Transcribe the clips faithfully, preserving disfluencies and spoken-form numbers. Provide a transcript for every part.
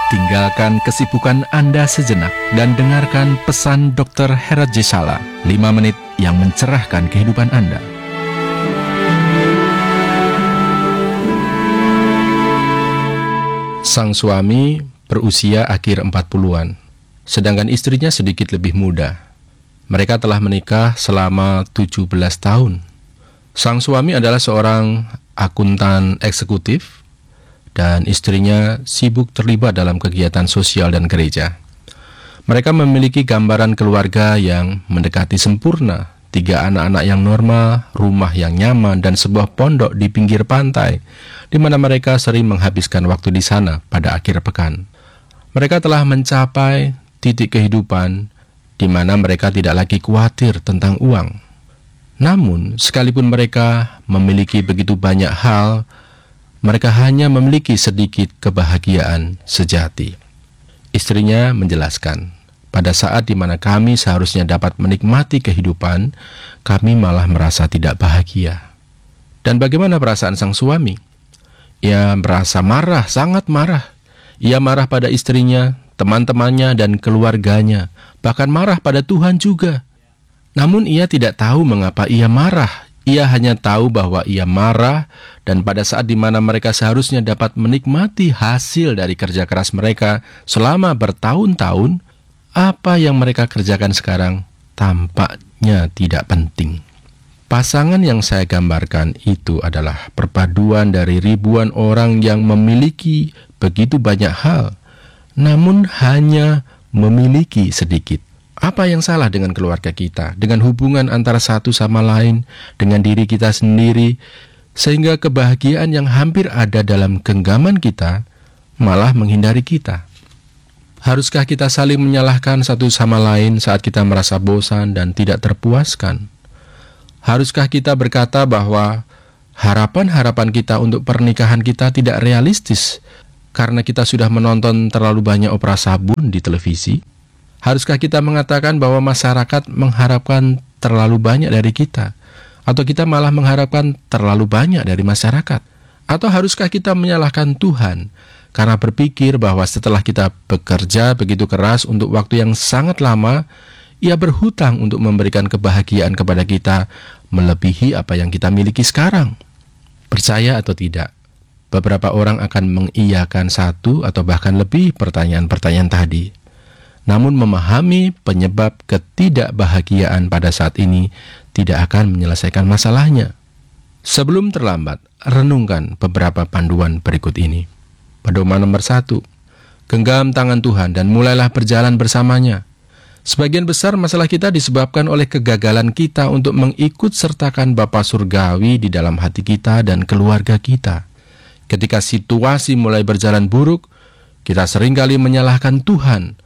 Tinggalkan kesibukan Anda sejenak dan dengarkan pesan dokter Herat J. Sala, lima menit yang mencerahkan kehidupan Anda. Sang suami berusia akhir empat puluhan, sedangkan istrinya sedikit lebih muda. Mereka telah menikah selama tujuh belas tahun. Sang suami adalah seorang akuntan eksekutif, dan istrinya sibuk terlibat dalam kegiatan sosial dan gereja. Mereka memiliki gambaran keluarga yang mendekati sempurna, tiga anak-anak yang normal, rumah yang nyaman, dan sebuah pondok di pinggir pantai, di mana mereka sering menghabiskan waktu di sana pada akhir pekan. Mereka telah mencapai titik kehidupan di mana mereka tidak lagi khawatir tentang uang. Namun, sekalipun mereka memiliki begitu banyak hal, mereka hanya memiliki sedikit kebahagiaan sejati. Istrinya menjelaskan, pada saat di mana kami seharusnya dapat menikmati kehidupan, kami malah merasa tidak bahagia. Dan bagaimana perasaan sang suami? Ia merasa marah, sangat marah. Ia marah pada istrinya, teman-temannya, dan keluarganya, bahkan marah pada Tuhan juga. Namun ia tidak tahu mengapa ia marah. Ia hanya tahu bahwa ia marah, dan pada saat di mana mereka seharusnya dapat menikmati hasil dari kerja keras mereka selama bertahun-tahun, apa yang mereka kerjakan sekarang tampaknya tidak penting. Pasangan yang saya gambarkan itu adalah perpaduan dari ribuan orang yang memiliki begitu banyak hal, namun hanya memiliki sedikit. Apa yang salah dengan keluarga kita, dengan hubungan antara satu sama lain, dengan diri kita sendiri, sehingga kebahagiaan yang hampir ada dalam genggaman kita malah menghindari kita? Haruskah kita saling menyalahkan satu sama lain saat kita merasa bosan dan tidak terpuaskan? Haruskah kita berkata bahwa harapan-harapan kita untuk pernikahan kita tidak realistis karena kita sudah menonton terlalu banyak opera sabun di televisi? Haruskah kita mengatakan bahwa masyarakat mengharapkan terlalu banyak dari kita? Atau kita malah mengharapkan terlalu banyak dari masyarakat? Atau haruskah kita menyalahkan Tuhan karena berpikir bahwa setelah kita bekerja begitu keras untuk waktu yang sangat lama, Ia berhutang untuk memberikan kebahagiaan kepada kita melebihi apa yang kita miliki sekarang? Percaya atau tidak, beberapa orang akan mengiyakan satu atau bahkan lebih pertanyaan-pertanyaan tadi. Namun memahami penyebab ketidakbahagiaan pada saat ini tidak akan menyelesaikan masalahnya. Sebelum terlambat, renungkan beberapa panduan berikut ini. Pedoman nomor satu, genggam tangan Tuhan dan mulailah berjalan bersamanya. Sebagian besar masalah kita disebabkan oleh kegagalan kita untuk mengikut sertakan Bapa Surgawi di dalam hati kita dan keluarga kita. Ketika situasi mulai berjalan buruk, kita seringkali menyalahkan Tuhan.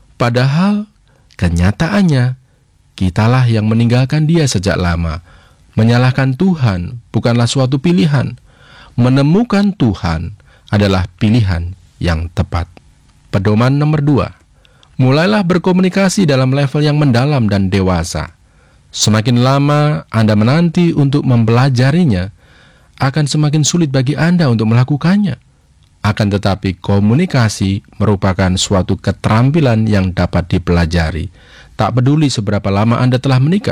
Padahal kenyataannya kitalah yang meninggalkan Dia sejak lama. Menyalahkan Tuhan bukanlah suatu pilihan. Menemukan Tuhan adalah pilihan yang tepat. Pedoman nomor dua, mulailah berkomunikasi dalam level yang mendalam dan dewasa. Semakin lama Anda menanti untuk mempelajarinya, akan semakin sulit bagi Anda untuk melakukannya. Akan tetapi komunikasi merupakan suatu keterampilan yang dapat dipelajari. Tak peduli seberapa lama Anda telah menikah.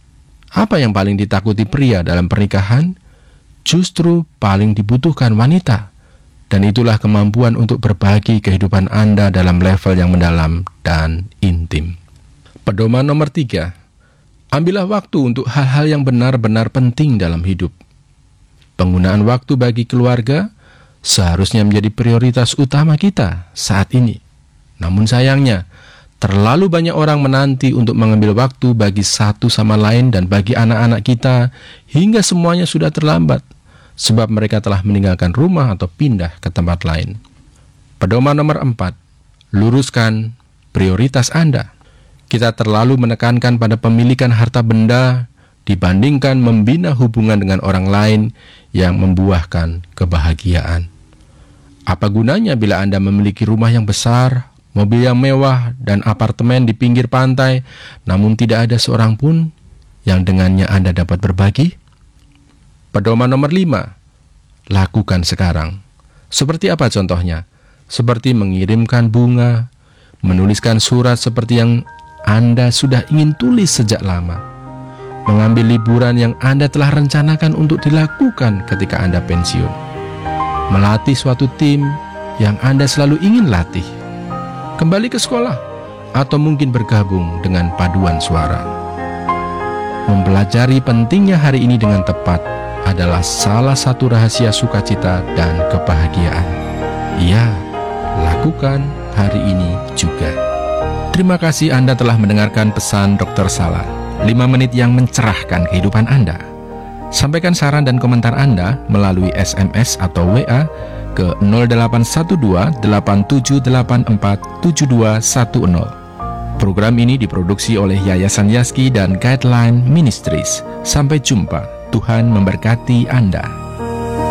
Apa yang paling ditakuti pria dalam pernikahan? Justru paling dibutuhkan wanita. Dan itulah kemampuan untuk berbagi kehidupan Anda dalam level yang mendalam dan intim. Pedoman nomor tiga, ambillah waktu untuk hal-hal yang benar-benar penting dalam hidup. Penggunaan waktu bagi keluarga seharusnya menjadi prioritas utama kita saat ini. Namun sayangnya, terlalu banyak orang menanti untuk mengambil waktu bagi satu sama lain dan bagi anak-anak kita hingga semuanya sudah terlambat, sebab mereka telah meninggalkan rumah atau pindah ke tempat lain. Pedoman nomor empat, luruskan prioritas Anda. Kita terlalu menekankan pada pemilikan harta benda dibandingkan membina hubungan dengan orang lain yang membuahkan kebahagiaan. Apa gunanya bila Anda memiliki rumah yang besar, mobil yang mewah, dan apartemen di pinggir pantai, namun tidak ada seorang pun yang dengannya Anda dapat berbagi? Pedoman nomor lima, lakukan sekarang. Seperti apa contohnya? seperti mengirimkan bunga, menuliskan surat seperti yang Anda sudah ingin tulis sejak lama, mengambil liburan yang Anda telah rencanakan untuk dilakukan ketika Anda pensiun, melatih suatu tim yang Anda selalu ingin latih, kembali ke sekolah, atau mungkin bergabung dengan paduan suara. Mempelajari pentingnya hari ini dengan tepat adalah salah satu rahasia sukacita dan kebahagiaan. Ya, lakukan hari ini juga. Terima kasih Anda telah mendengarkan pesan dokter Salah, lima menit yang mencerahkan kehidupan Anda. Sampaikan saran dan komentar Anda melalui S M S atau W A ke nol delapan satu dua delapan tujuh delapan empat tujuh dua satu nol. Program ini diproduksi oleh Yayasan Yazki dan Guideline Ministries. Sampai jumpa. Tuhan memberkati Anda.